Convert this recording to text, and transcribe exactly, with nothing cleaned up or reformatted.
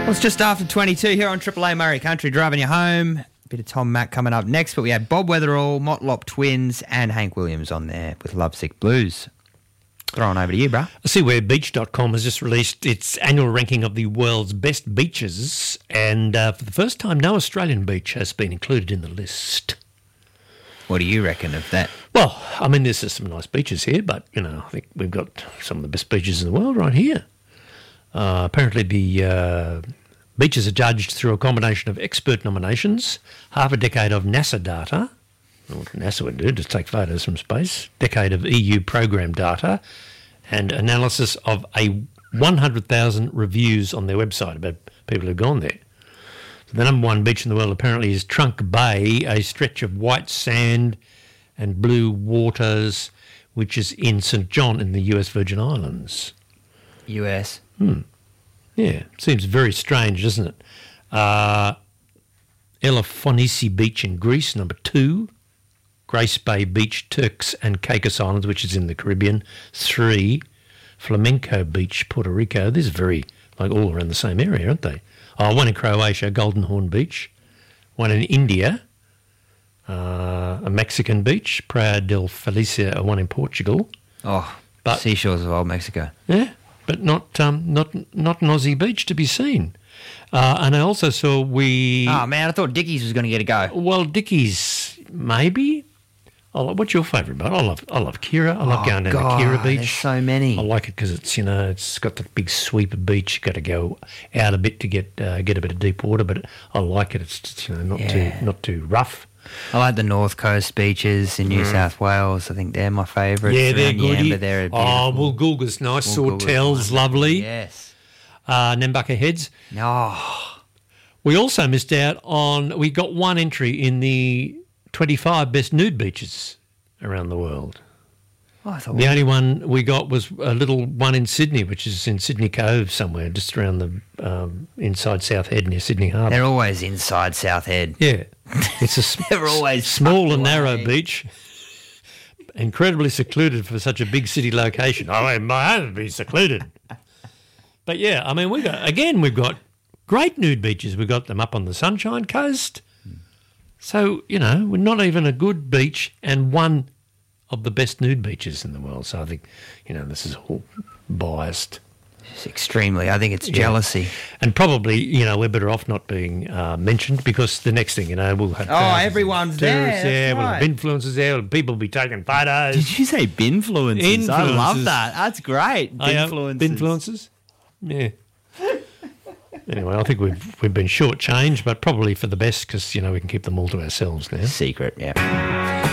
Well, it's just after twenty-two here on Triple A Murray Country, driving you home. Bit of Tom Mack coming up next, but we had Bob Weatherall, Motlop Twins and Hank Williams on there with Lovesick Blues. Throwing over to you, bruh. I see where beach dot com has just released its annual ranking of the world's best beaches, and uh, for the first time, no Australian beach has been included in the list. What do you reckon of that? Well, I mean, there's some nice beaches here, but, you know, I think we've got some of the best beaches in the world right here. Uh, apparently the uh, beaches are judged through a combination of expert nominations, half a decade of NASA data, what NASA would do, just take photos from space, decade of E U program data, and analysis of a one hundred thousand reviews on their website about people who've gone there. So the number one beach in the world apparently is Trunk Bay, a stretch of white sand and blue waters, which is in Saint John in the U S Virgin Islands. U S. Hmm. Yeah, seems very strange, doesn't it? Uh, Elafonisi Beach in Greece, number two. Grace Bay Beach, Turks and Caicos Islands, which is in the Caribbean, three. Flamenco Beach, Puerto Rico. These are very, like, all around the same area, aren't they? Oh, one in Croatia, Golden Horn Beach. One in India, uh, a Mexican beach, Praia del Felicia, one in Portugal. Oh, but, seashores of old Mexico. Yeah, but not um, not not an Aussie beach to be seen. Uh, and I also saw we... Oh, man, I thought Dickies was going to get a go. Well, Dickies, maybe. I like, what's your favourite boat? I love I love Kira. I love oh, going down God, to Kira Beach. There's so many. I like it because it's, you know, it's got that big sweep of beach. You've got to go out a bit to get uh, get a bit of deep water, but I like it. It's just, you know, not yeah. too not too rough. I like the North Coast beaches in New mm. South Wales. I think they're my favourites. Yeah, they're good. Yamba, they're oh, Woolgoolga's nice. Sawtel's lovely. Yes. Uh, Nambucca Heads. Oh. We also missed out on, we got one entry in the twenty-five best nude beaches around the world. Oh, I thought the only one we got was a little one in Sydney, which is in Sydney Cove somewhere, just around the um, inside South Head near Sydney Harbour. They're always inside South Head. Yeah. It's a They're always small and narrow beach, incredibly secluded for such a big city location. Oh, it might have to be secluded. But, yeah, I mean, we got again, we've got great nude beaches. We've got them up on the Sunshine Coast. So, you know, we're not even a good beach and one of the best nude beaches in the world. So I think, you know, this is all biased. It's extremely. I think it's yeah. jealousy. And probably, you know, we're better off not being uh, mentioned because the next thing, you know, we'll have oh, everyone's there. there. We'll right. have influencers there. People will be taking photos. Did you say binfluencers? Influencers. I love that. That's great. Binfluencers. Binfluencers? Yeah. Anyway, I think we've we've been shortchanged, but probably for the best because, you know, we can keep them all to ourselves now. Secret, yeah.